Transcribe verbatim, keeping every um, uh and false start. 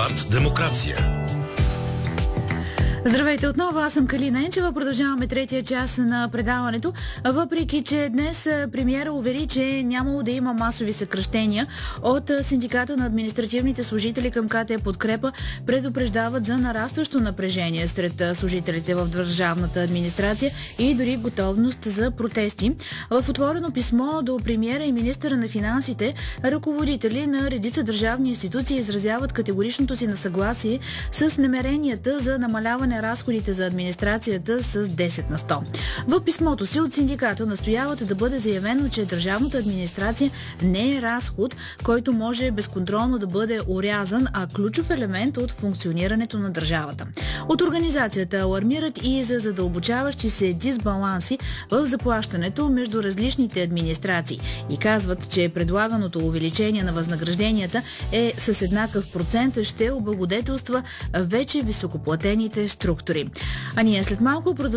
Старт демокрация. Здравейте отново, аз съм Калина Енчева. Продължаваме третия час на предаването. Въпреки че днес премиера увери, че нямало да има масови съкращения, от Синдиката на административните служители към КТ Подкрепа предупреждават за нарастващо напрежение сред служителите в държавната администрация и дори готовност за протести. В отворено писмо до премиера и министъра на финансите, ръководители на редица държавни институции изразяват категоричното си несъгласие с намеренията за намаляване разходите за администрацията с десет на сто. В писмото си от синдиката настояват да бъде заявено, че държавната администрация не е разход, който може безконтролно да бъде орязан, а ключов елемент от функционирането на държавата. От организацията алармират и за задълбочаващи се дисбаланси в заплащането между различните администрации и казват, че предлаганото увеличение на възнагражденията е с еднакъв процент ще облагодетелства вече високоплатените структури. А ние след малко продължаваме